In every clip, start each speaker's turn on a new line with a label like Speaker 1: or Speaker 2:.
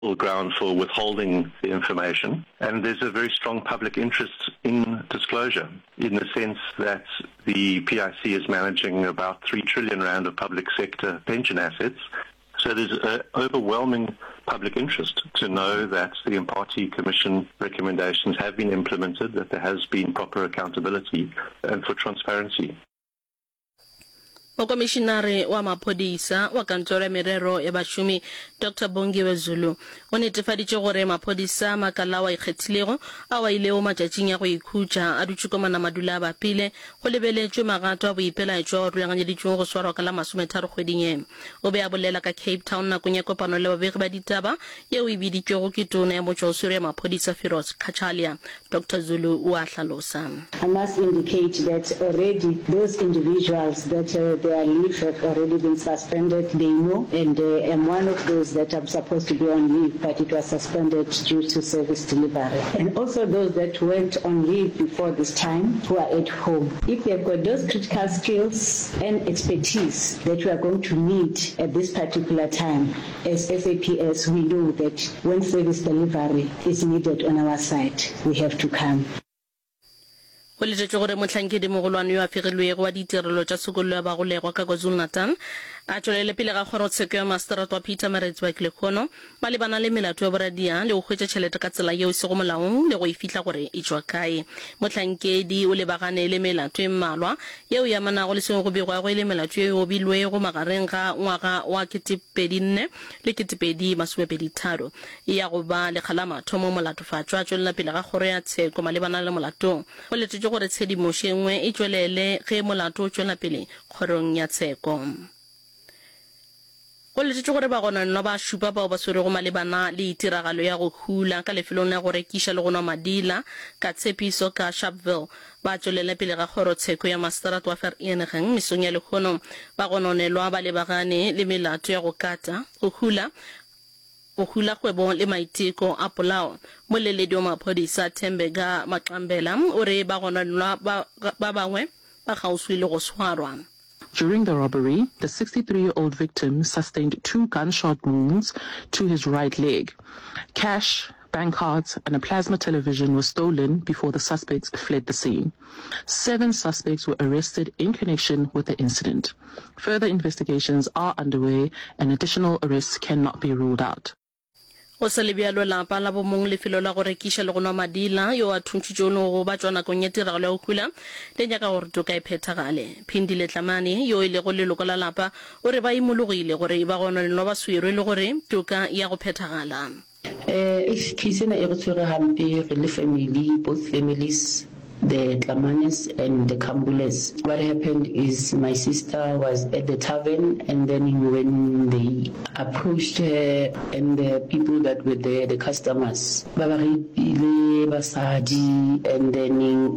Speaker 1: ground for withholding the information, and there's a very strong public interest in disclosure in the sense that the PIC is managing about 3 trillion rand of public sector pension assets. So there's an overwhelming public interest to know that the Imparti Commission recommendations have been implemented, that there has been proper accountability and for transparency.
Speaker 2: Mokomishinari wa maphodisa wa kantoro ya merero ya bashumi Dr. Bongiwe Zulu o netefaditse gore maphodisa makala wa ikgethilego a wa ileo matšatšing ya go ikhutša a dutšukomana madula a bapile go lebeletšwe magato a boipelaetšwa go rulaganyeditšweng go swarwa ka la 30 kgweding e. O be a bolela ka Cape Town nakong ya kopano le babegi ba ditaba yeo e biditšwego ke tona ya motšwaoswere ya maphodisa Firoz Kachalia. Dr. Zulu o a hlalosa.
Speaker 3: I must indicate that already those individuals that their leave have already been suspended, they know, and I'm one of those that I'm supposed to be on leave, but it was suspended due to service delivery. And also those that went on leave before this time who are at home. If they've got those critical skills and expertise that we are going to need at this particular time, as SAPS, we know that when service delivery is needed on our side, we have to come.
Speaker 2: Go letšetše gore mohlankedi mogolwane yo a fegilwego wa ditirelo tša sekollo ya bagolegwa ka KwaZulu-Natal a tšwelele pele ga kgorotsheko ya maseterata wa Peter Maritzburg lekgono malebana le melato ya boradia le go hwetša tšhelete ka tsela yeo se go molaong le go e fihla gore e tšwa kae. Mohlankedi o lebagane le melato e mmalwa yeo ya manago le sengwe go begwago e le melato yeo e bilwego magareng ga ngwaga wa 2024 le 2023 ya go ba lekgala mathomo molatofatšo a tšwelela pele ga kgoro ya tsheko malebana le molatong. Go letšetše gore tshedimošo e nngwe e tšwelele ge molato o tšwela pele kgorong ya tsheko. Go letšetše gore bagonanwa ba šupa bao ba swerego malebana le itiragalo ya go hula ka lefelong la go rekiša le go nwa madila ka tshepiso ka Sharpeville ba tšwelela pele ga kgorotsheko ya maseterata wa Vereeniging mesong ya lekgono ba gononelwa ba lebagane le melato ya go kata go hula kgwebo le maiteko a polao. Moleledi wa maphodisa Thembeka Maqambela o re ba gonanelwa ba bangwe ba gauswi le go swarwa.
Speaker 4: During the robbery, the 63-year-old victim sustained 2 gunshot wounds to his right leg. Cash, bank cards, and a plasma television were stolen before the suspects fled the scene. 7 suspects were arrested in connection with the incident. Further investigations are underway and additional arrests cannot be ruled out.
Speaker 2: O sa lebialo lapa la bomong lefelo la go rekiša le go nwa madila yo a thuntšitšono go ba tšwa nakong ya tiragalo ya go hula le nyaka gore toka e phethagale. Phindile Tlamane yo e lego leloko la lapa o re ba imologile gore ba gonanelwa ba swerwe le gore toka ya go phethagala.
Speaker 5: If Kisena e re tshwere hampe re le family, both families, the Tlamanes and the Kambules. What happened is my sister was at the tavern, and then when they approached her and the people that were there, the customers, basadi, and then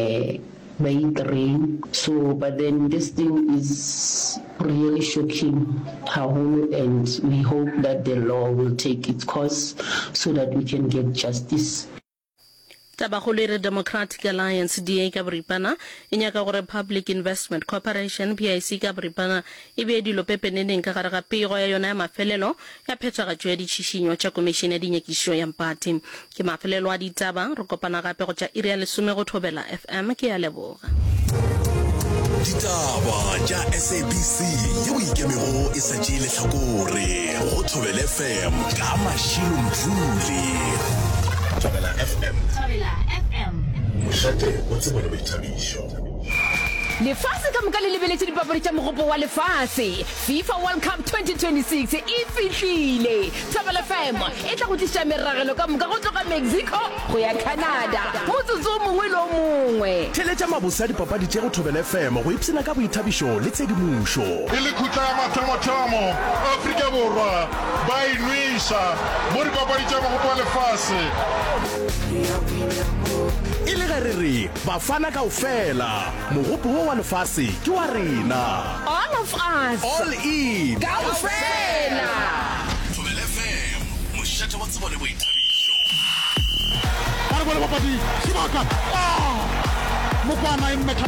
Speaker 5: so, but then this thing is really shocking how, and we hope that the law will take its course so that we can get justice.
Speaker 2: Tabagolere Democratic Alliance DA ka boripana e nyaka gore Public Investment Corporation PIC ka boripana e be dilo pepeneneng ka gare ga pego ya yona ya mafelelo ya phethagatšo ya ditšhišinyo tša komišene ya dinyekišo ya Mpati. Ke mafelelo a ditaba re kopana gape go tša iri ya 10 go thobela FM ke ya Leboga.
Speaker 6: Ditaba tša SABC yeo ikemego e sa tšee lehlakore go thobela FM ka Mashilo Mdluli. Thobela FM. Mošate o tsebo le boithabišo.
Speaker 7: Lefatshe ka moka le lebeletse dipapadi tša mogopo wa lefatshe. FIFA World Cup 2026 e fihlile. Thobela FM e tla go tliša meragelo ka moka go tloga Mexico go ya Canada. Motsotso mongwe le mongwe.
Speaker 6: Theletša mabose a dipapadi tše go Thobela FM go ipsena ka boithabišo le tshedimošo.
Speaker 8: E le khutla ya mathomo Afrika Borwa ba inwisa mo dipapadi tša mogopo wa lefatshe.
Speaker 6: E le ge re re bafana kaofela mogopo wo wa lefatshe ke wa rena.
Speaker 7: All of us.
Speaker 6: All in.
Speaker 7: Kaofela.
Speaker 6: Thobela FM mošate wa tsebo le boithabišo.
Speaker 8: Ba re bapadi Sibaka. Mokwana e mmetla